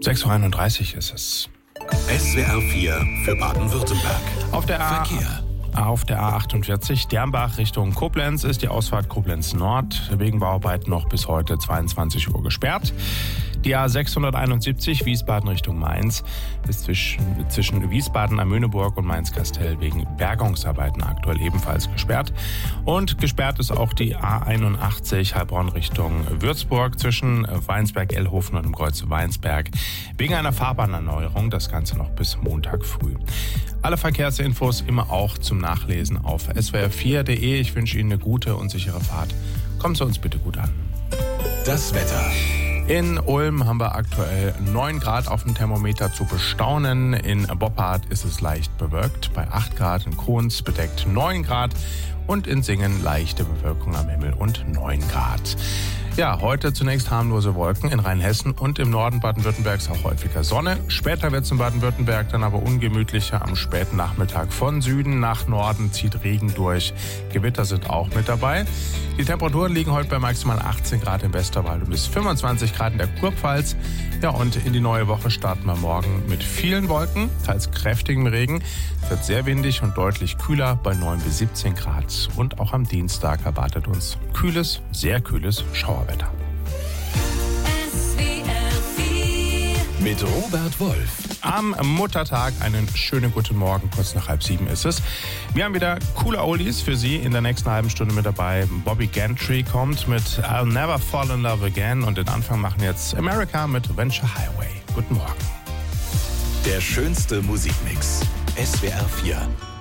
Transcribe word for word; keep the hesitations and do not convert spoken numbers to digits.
sechs Uhr einunddreißig ist es. S W R vier für Baden-Württemberg. Auf der A- Verkehr. Auf der A achtundvierzig Dernbach Richtung Koblenz ist die Ausfahrt Koblenz Nord wegen Bauarbeiten noch bis heute zweiundzwanzig Uhr gesperrt. Die A sechshunderteinundsiebzig Wiesbaden Richtung Mainz ist zwischen, zwischen Wiesbaden am Möhneburg und Mainz-Kastel wegen Bergungsarbeiten aktuell ebenfalls gesperrt. Und gesperrt ist auch die A einundachtzig Heilbronn Richtung Würzburg zwischen Weinsberg-Ellhofen und dem Kreuz Weinsberg wegen einer Fahrbahnerneuerung. Das Ganze noch bis Montag früh. Alle Verkehrsinfos immer auch zum Nachlesen auf S W R vier Punkt de. Ich wünsche Ihnen eine gute und sichere Fahrt. Kommen Sie uns bitte gut an. Das Wetter. In Ulm haben wir aktuell neun Grad auf dem Thermometer zu bestaunen. In Boppard ist es leicht bewölkt, bei acht Grad. In Kons bedeckt neun Grad und in Singen leichte Bewölkung am Himmel und neun Grad. Ja, heute zunächst harmlose Wolken in Rheinhessen und im Norden Baden-Württembergs auch häufiger Sonne. Später wird es in Baden-Württemberg dann aber ungemütlicher. Am späten Nachmittag von Süden nach Norden zieht Regen durch. Gewitter sind auch mit dabei. Die Temperaturen liegen heute bei maximal achtzehn Grad im Westerwald und bis fünfundzwanzig Grad in der Kurpfalz. Ja, und in die neue Woche starten wir morgen mit vielen Wolken, teils kräftigem Regen. Es wird sehr windig und deutlich kühler bei neun bis siebzehn Grad. Und auch am Dienstag erwartet uns kühles, sehr kühles Schauerwetter. Mit Robert Wolf. Am Muttertag einen schönen guten Morgen, kurz nach halb sieben ist es. Wir haben wieder coole Oldies für Sie in der nächsten halben Stunde mit dabei. Bobby Gentry kommt mit I'll Never Fall in Love Again und den Anfang machen jetzt America mit Venture Highway. Guten Morgen. Der schönste Musikmix. S W R vier.